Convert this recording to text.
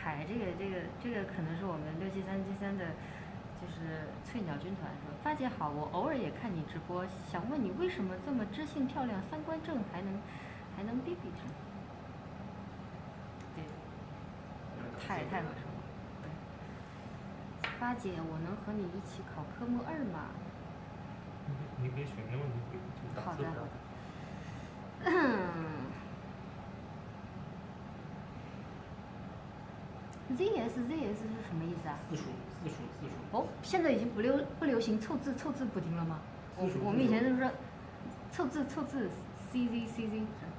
嗨，这个可能是我们67373的，就是翠鸟军团说，发姐好，我偶尔也看你直播，想问你为什么这么知性漂亮，三观正，还能逼逼着？对，太合适了。对，发姐，我能和你一起考科目2吗？ 你可以选没问题，就打字不了。 ZS 是什么意思啊？ 字数。 哦，现在已经不流行凑字补丁了吗？我们以前就是说凑字 CZ。